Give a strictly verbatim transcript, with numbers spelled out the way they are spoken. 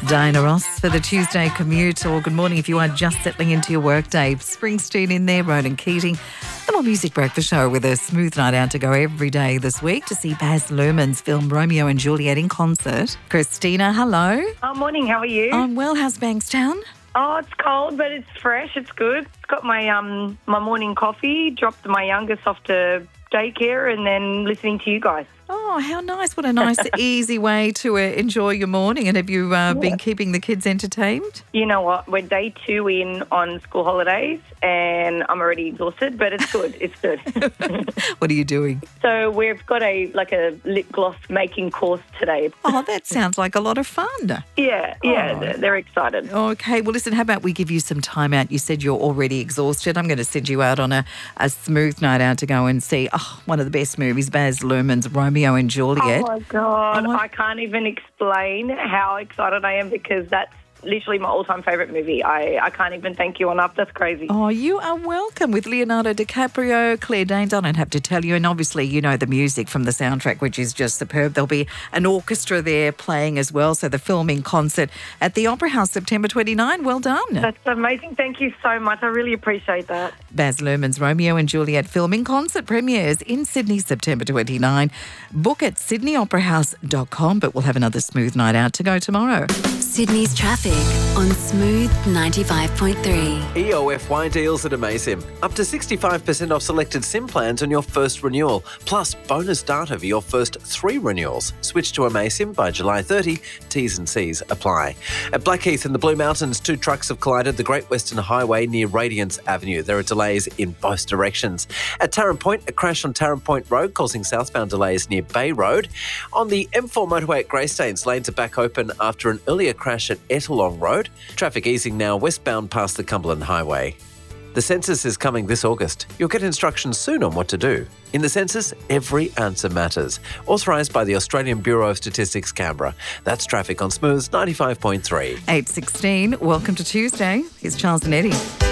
Diana Ross for the Tuesday commute, or good morning if you are just settling into your workday. Springsteen in there, Ronan Keating. The More Music Breakfast Show with a smooth night out to go every day this week to see Baz Luhrmann's film Romeo and Juliet in concert. Christina, hello. Oh, morning. How are you? I'm well. How's Bankstown? Oh, it's cold, but it's fresh. It's good. Got my um my morning coffee, dropped my youngest off to daycare, and then listening to you guys. Oh, how nice. What a nice, easy way to uh, enjoy your morning. And have you uh, yeah. been keeping the kids entertained? You know what? We're day two in on school holidays and I'm already exhausted, but it's good. It's good. What are you doing? So we've got a like a lip gloss making course today. Oh, that sounds like a lot of fun. Yeah, yeah, oh. they're, they're excited. Okay, well, listen, how about we give you some time out? You said you're already exhausted. I'm going to send you out on a, a smooth night out to go and see oh, one of the best movies, Baz Luhrmann's Romeo and Juliet. Oh, my God. Oh, I can't even explain how excited I am because that's literally my all-time favourite movie. I, I can't even thank you enough. That's crazy. Oh, you are welcome. With Leonardo DiCaprio, Claire Danes, I don't have to tell you. And obviously, you know the music from the soundtrack, which is just superb. There'll be an orchestra there playing as well. So the filming concert at the Opera House, September twenty-ninth. Well done. That's amazing. Thank you so much. I really appreciate that. Baz Luhrmann's Romeo and Juliet filming concert premieres in Sydney, September twenty-ninth. Book at sydney opera house dot com, but we'll have another smooth night out to go tomorrow. Sydney's traffic on Smooth ninety-five point three. E O F Y deals at Amaysim. Up to sixty-five percent off selected SIM plans on your first renewal, plus bonus data for your first three renewals. Switch to Amaysim by July thirtieth. T's and C's apply. At Blackheath in the Blue Mountains, two trucks have collided the Great Western Highway near Radiance Avenue. There are delays in both directions. At Tarrant Point, a crash on Tarrant Point Road causing southbound delays near Bay Road. On the M four motorway at Greystanes, lanes are back open after an earlier crash at Ettalong Road. Traffic easing now westbound past the Cumberland Highway. The census is coming this August. You'll get instructions soon on what to do. In the census, every answer matters. Authorised by the Australian Bureau of Statistics, Canberra. That's traffic on Smooth ninety-five point three. eight sixteen, welcome to Tuesday. Here's Charles and Eddie.